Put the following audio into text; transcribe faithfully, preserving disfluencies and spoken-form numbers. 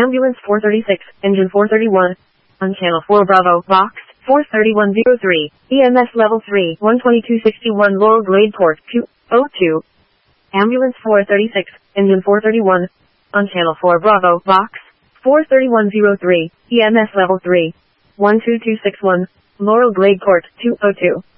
Ambulance four thirty-six, Engine four thirty-one. On Channel four Bravo, Box four thirty-one oh three, E M S Level three, one twenty-two sixty-one Laurel Glade Port two oh two. Ambulance four thirty-six, Engine four thirty-one. On Channel four Bravo, Box four thirty-one oh three, E M S Level three, one two two six one, Laurel Glade Port two oh two.